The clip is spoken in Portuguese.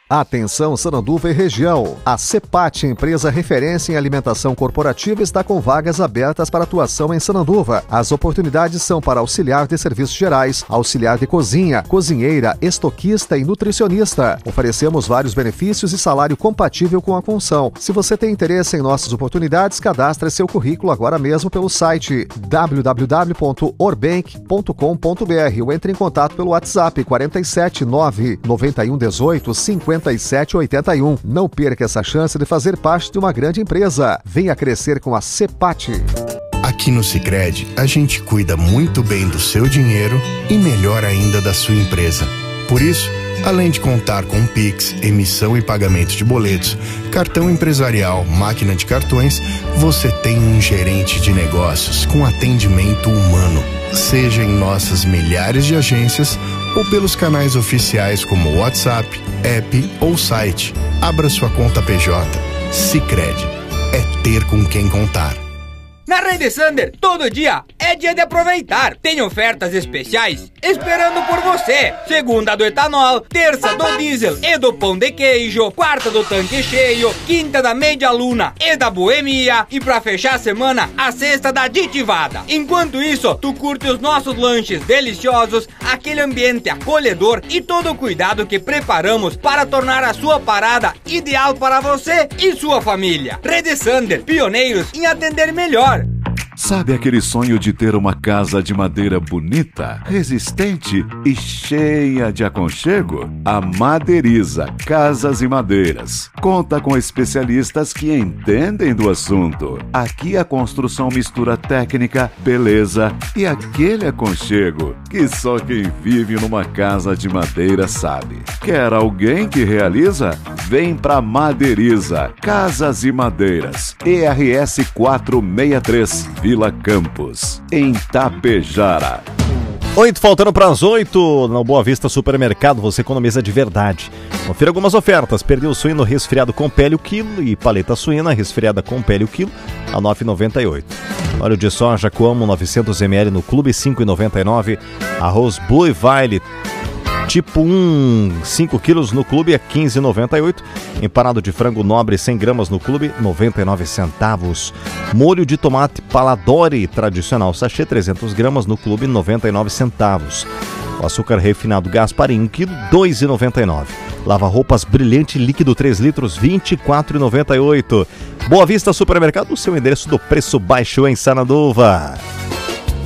Atenção Sananduva e região. A CEPAT, empresa referência em alimentação corporativa, está com vagas abertas para atuação em Sananduva. As oportunidades são para auxiliar de serviços gerais, auxiliar de cozinha, cozinheira, estoquista e nutricionista. Oferecemos vários benefícios e salário compatível com a função. Se você tem interesse em nossas oportunidades, cadastre seu currículo agora mesmo pelo site www.orbank.com.br ou entre em contato pelo WhatsApp 47 9 91 18 5781. Não perca essa chance de fazer parte de uma grande empresa. Venha crescer com a CEPAT. Aqui no Sicredi, a gente cuida muito bem do seu dinheiro e melhor ainda da sua empresa. Por isso, além de contar com Pix, emissão e pagamento de boletos, cartão empresarial, máquina de cartões, você tem um gerente de negócios com atendimento humano. Seja em nossas milhares de agências ou pelos canais oficiais como WhatsApp, app ou site. Abra sua conta PJ. Sicredi. É ter com quem contar. Na Rede Sander, todo dia é dia de aproveitar. Tem ofertas especiais esperando por você. Segunda do etanol, terça do diesel e do pão de queijo, quarta do tanque cheio, quinta da meia luna e da boemia e pra fechar a semana, a sexta da aditivada. Enquanto isso, tu curte os nossos lanches deliciosos, aquele ambiente acolhedor e todo o cuidado que preparamos para tornar a sua parada ideal para você e sua família. Rede Sander, pioneiros em atender melhor. Sabe aquele sonho de ter uma casa de madeira bonita, resistente e cheia de aconchego? A Madeiriza Casas e Madeiras conta com especialistas que entendem do assunto. Aqui a construção mistura técnica, beleza e aquele aconchego que só quem vive numa casa de madeira sabe. Quer alguém que realiza? Vem pra Madeiriza Casas e Madeiras, ERS 463, Vila Campos, em Tapejara. 8 faltando para as 8, no Boa Vista Supermercado você economiza de verdade. Confira algumas ofertas: pernil suíno resfriado com pele o quilo e paleta suína resfriada com pele o quilo a R$ 9,98. Óleo de soja Coamo 900 ml no Clube 5,99. Arroz Blue Violet tipo 1, 5 quilos no Clube é 15,98. Empanado de frango nobre 100 gramas no Clube, 99 centavos. Molho de tomate Paladori tradicional sachê 300 gramas no Clube, 99 centavos. O açúcar refinado Gasparim 1 kg, 2,99. Lava-roupas Brilhante líquido 3 litros, 24,98. Boa Vista Supermercado, o seu endereço do preço baixo em Sananduva.